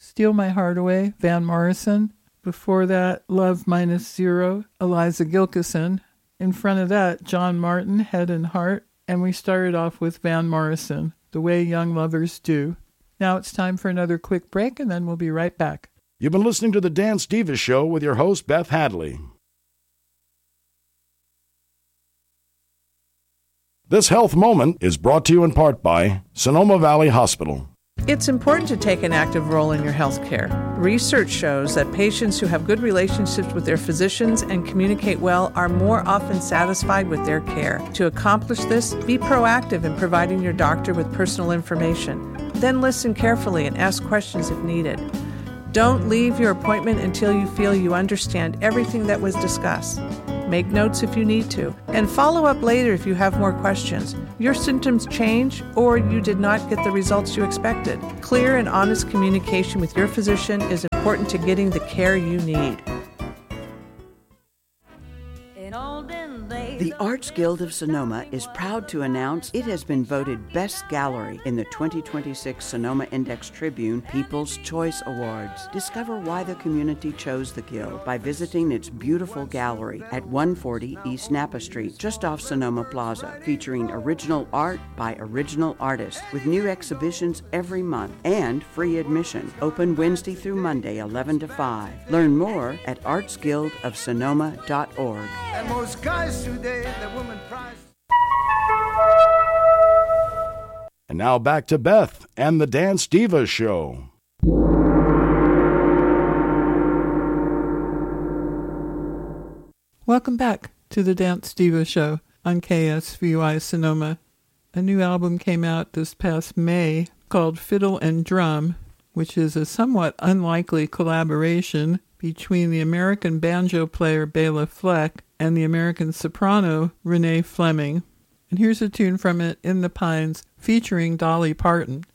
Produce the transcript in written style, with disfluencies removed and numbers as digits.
Steal My Heart Away, Van Morrison. Before that, Love Minus Zero, Eliza Gilkyson. In front of that, John Martin, Head and Heart. And we started off with Van Morrison, The Way Young Lovers Do. Now it's time for another quick break, and then we'll be right back. You've been listening to The Dance Diva Show with your host, Beth Hadley. This health moment is brought to you in part by Sonoma Valley Hospital. It's important to take an active role in your health care. Research shows that patients who have good relationships with their physicians and communicate well are more often satisfied with their care. To accomplish this, be proactive in providing your doctor with personal information. Then listen carefully and ask questions if needed. Don't leave your appointment until you feel you understand everything that was discussed. Make notes if you need to, and follow up later if you have more questions. Your symptoms change or you did not get the results you expected. Clear and honest communication with your physician is important to getting the care you need. The Arts Guild of Sonoma is proud to announce it has been voted Best Gallery in the 2026 Sonoma Index Tribune People's Choice Awards. Discover why the community chose the Guild by visiting its beautiful gallery at 140 East Napa Street, just off Sonoma Plaza, featuring original art by original artists with new exhibitions every month and free admission. Open Wednesday through Monday, 11 to 5. Learn more at artsguildofsonoma.org. And most guys today, the woman prize. And now back to Beth and the Dance Diva Show. Welcome back to the Dance Diva Show on KSVY Sonoma. A new album came out this past May called Fiddle and Drum, which is a somewhat unlikely collaboration between the American banjo player Bela Fleck and the American soprano Renee Fleming. And here's a tune from it, In the Pines, featuring Dolly Parton.